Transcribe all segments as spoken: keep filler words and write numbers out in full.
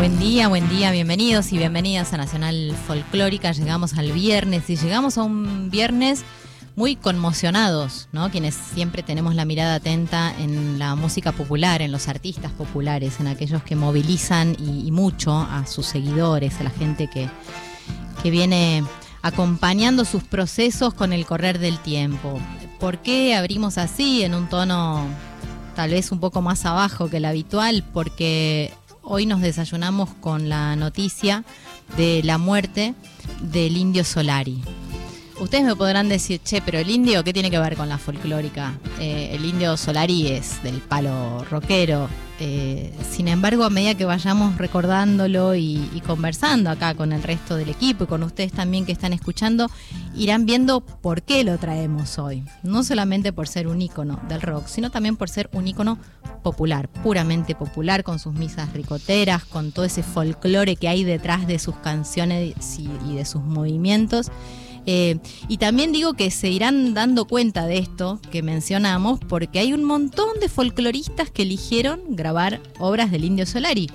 Buen día, buen día, bienvenidos y bienvenidas a Nacional Folclórica. Llegamos al viernes y llegamos a un viernes muy conmocionados, ¿no? Quienes siempre tenemos la mirada atenta en la música popular, en los artistas populares, en aquellos que movilizan y, y mucho a sus seguidores, a la gente que, que viene acompañando sus procesos con el correr del tiempo. ¿Por qué abrimos así, en un tono tal vez un poco más abajo que el habitual? Porque hoy nos desayunamos con la noticia de la muerte del Indio Solari. Ustedes me podrán decir, che, pero el indio, ¿qué tiene que ver con la folclórica? Eh, el Indio Solari es del palo rockero. Eh, sin embargo, a medida que vayamos recordándolo y, y conversando acá con el resto del equipo y con ustedes también que están escuchando, irán viendo por qué lo traemos hoy. No solamente por ser un ícono del rock, sino también por ser un ícono popular, puramente popular, con sus misas ricoteras, con todo ese folclore que hay detrás de sus canciones y, y de sus movimientos. Eh, y también digo que se irán dando cuenta de esto que mencionamos porque hay un montón de folcloristas que eligieron grabar obras del Indio Solari,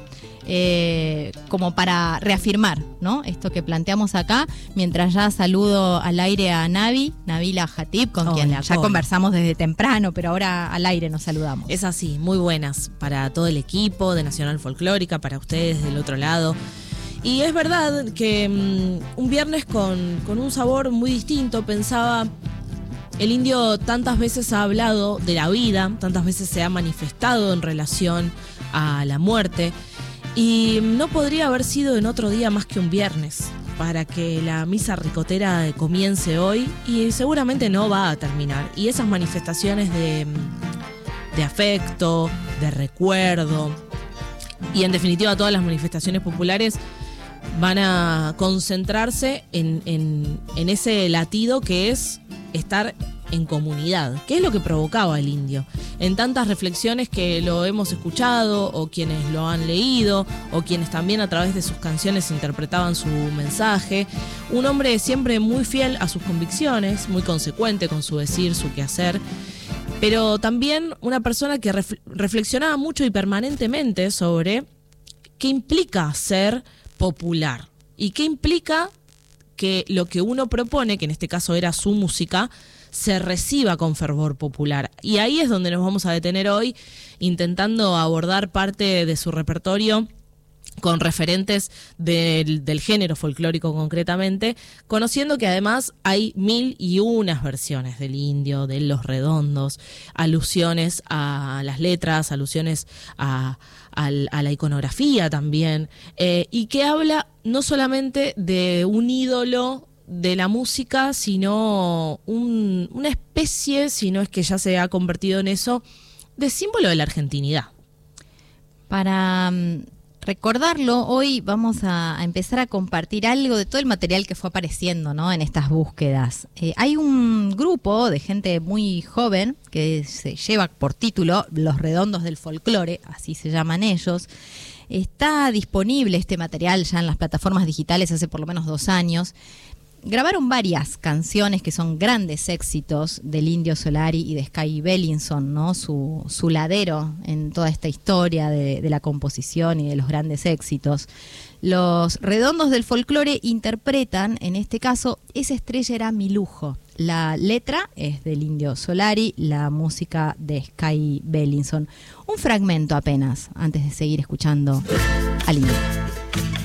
eh, como para reafirmar, ¿no?, esto que planteamos acá, mientras ya saludo al aire a Navi, Nabila Jatib, con Hola, quien ya hola. conversamos desde temprano, pero ahora al aire nos saludamos. Es así, muy buenas para todo el equipo de Nacional Folclórica, para ustedes del otro lado. Y es verdad que um, un viernes con, con un sabor muy distinto. Pensaba, el indio tantas veces ha hablado de la vida, tantas veces se ha manifestado en relación a la muerte, y no podría haber sido en otro día más que un viernes para que la misa ricotera comience hoy, y seguramente no va a terminar. Y esas manifestaciones de, de afecto, de recuerdo, y en definitiva todas las manifestaciones populares van a concentrarse en, en, en ese latido que es estar en comunidad, que es lo que provocaba el indio. En tantas reflexiones que lo hemos escuchado, o quienes lo han leído, o quienes también a través de sus canciones interpretaban su mensaje, un hombre siempre muy fiel a sus convicciones, muy consecuente con su decir, su quehacer, pero también una persona que ref- reflexionaba mucho y permanentemente sobre qué implica ser popular y qué implica que lo que uno propone, que en este caso era su música, se reciba con fervor popular. Y ahí es donde nos vamos a detener hoy, intentando abordar parte de su repertorio con referentes del, del género folclórico concretamente, conociendo que además hay mil y unas versiones del indio, de Los Redondos, alusiones a las letras, alusiones a, a, a la iconografía también, eh, y que habla no solamente de un ídolo de la música, sino un, una especie, si no es que ya se ha convertido en eso, de símbolo de la argentinidad. Para um, recordarlo, hoy vamos a, a empezar a compartir algo de todo el material que fue apareciendo, ¿no?, en estas búsquedas. Eh, hay un grupo de gente muy joven que se lleva por título Los Redondos del Folclore, así se llaman ellos. Está disponible este material ya en las plataformas digitales hace por lo menos dos años. Grabaron varias canciones que son grandes éxitos del Indio Solari y de Sky Bellinson, ¿no?, su, su ladero en toda esta historia de, de la composición y de los grandes éxitos. Los Redondos del Folclore interpretan, en este caso, Esa estrella era mi lujo. La letra es del Indio Solari, la música de Sky Bellinson. Un fragmento apenas, antes de seguir escuchando al indio.